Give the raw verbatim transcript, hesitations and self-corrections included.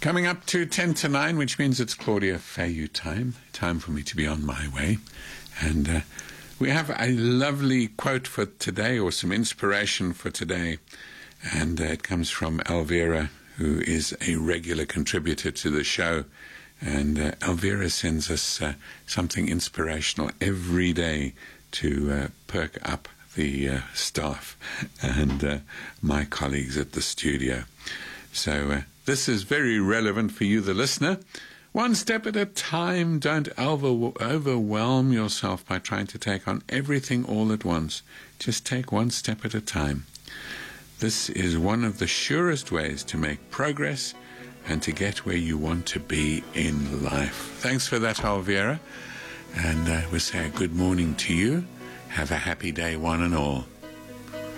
Coming up to ten to nine, which means it's Claudia Fayu time. Time for me to be on my way. And uh, we have a lovely quote for today, or some inspiration for today. And uh, it comes from Elvira, who is a regular contributor to the show. And uh, Elvira sends us uh, something inspirational every day to uh, perk up the uh, staff and uh, my colleagues at the studio. So uh, this is very relevant for you, the listener. One step at a time. Don't over- overwhelm yourself by trying to take on everything all at once. Just take one step at a time. This is one of the surest ways to make progress and to get where you want to be in life. Thanks for that, Elvira. And uh, we'll say a good morning to you. Have a happy day, one and all.